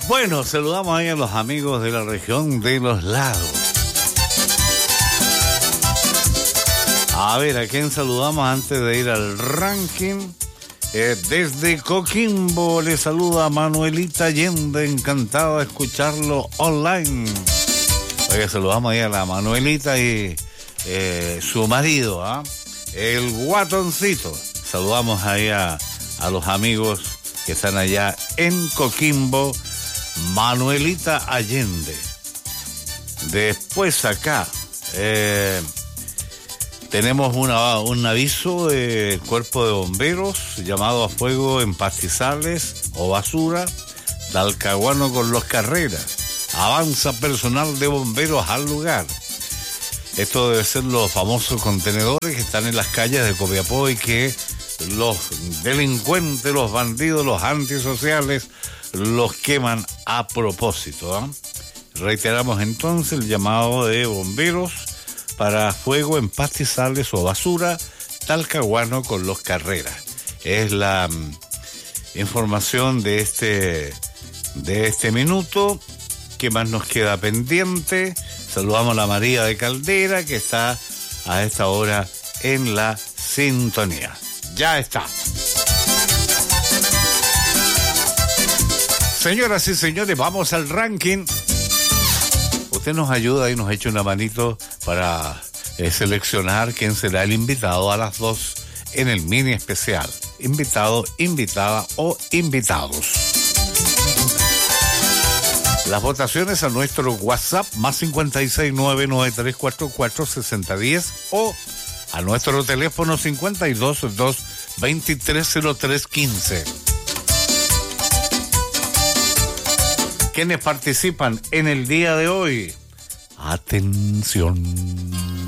Bueno, saludamos ahí a los amigos de la región de Los Lagos. A ver, ¿a quién saludamos antes de ir al ranking? Desde Coquimbo le saluda Manuelita Allende, encantado de escucharlo online. Oye, saludamos ahí a la Manuelita y su marido, el Guatoncito. Saludamos ahí a los amigos que están allá en Coquimbo, Manuelita Allende. Después acá tenemos un aviso de Cuerpo de Bomberos, llamado a fuego en pastizales o basura, Talcahuano con Los Carreras. Avanza personal de bomberos al lugar. Esto debe ser los famosos contenedores que están en las calles de Copiapó y que los delincuentes, los bandidos, los antisociales los queman a propósito. Reiteramos entonces el llamado de bomberos para fuego en pastizales o basura, Talcahuano con Los Carreras. Es la información de este minuto. ¿Qué más nos queda pendiente? Saludamos a la María de Caldera, que está a esta hora en la sintonía. Ya está. Señoras y señores, vamos al ranking. Usted nos ayuda y nos echa una manito para seleccionar quién será el invitado a las 2 en el mini especial. Invitado, invitada o invitados. Las votaciones a nuestro WhatsApp más 56993446010 o a nuestro teléfono 522230315. ¿Quiénes participan en el día de hoy? Atención.